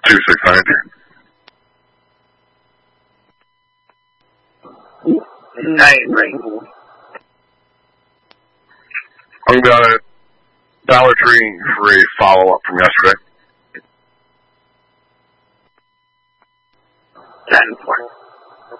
2690. I'm down at Dollar Tree for a follow-up from yesterday.